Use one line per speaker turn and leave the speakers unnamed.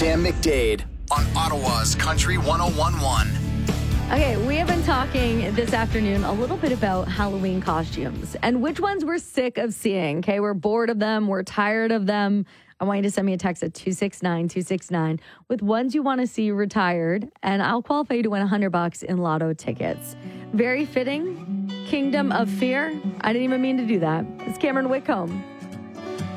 Sam McDade on Ottawa's Country 101.1.
Okay, we have been talking this afternoon a little bit about Halloween costumes and which ones we're sick of seeing. Okay, we're bored of them. We're tired of them. I want you to send me a text at 269-269 with ones you want to see retired, and I'll qualify you to win $100 in lotto tickets. Very fitting. Kingdom of Fear. I didn't even mean to do that. It's Cameron Whitcomb